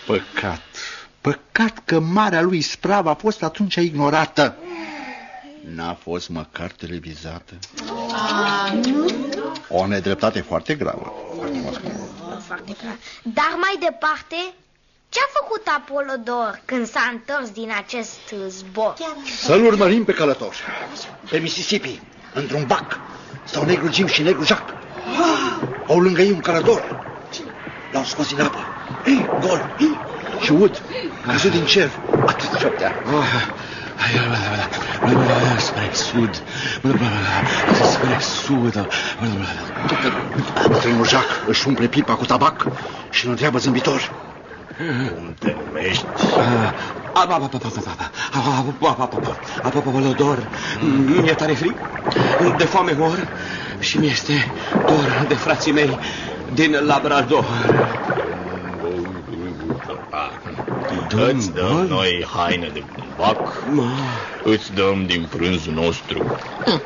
Păcat că marea lui ispravă a fost atunci ignorată. N-a fost măcar televizată. O nedreptate foarte gravă. Foarte clar. Dar mai departe, ce-a făcut Apolodor când s-a întors din acest zbor? Să-l urmărim pe călător. Pe Mississippi, într-un bac, stau negru Jim și negru Jack. Au lângă ei un călător. L-au scos din apă. Gol. Și Wood, căzut din cer. Atât șoptea. Spre sud. Spre sud. Bătrânul Jack își umple pipa cu tabac și îl întreabă zâmbitor. Cum te numești? Apolodor, mi-e tare frig, de foame mor și mi-este dor de frații mei din Labrador. Îți dăm noi haine de bumbac, îți dăm din prânzul nostru.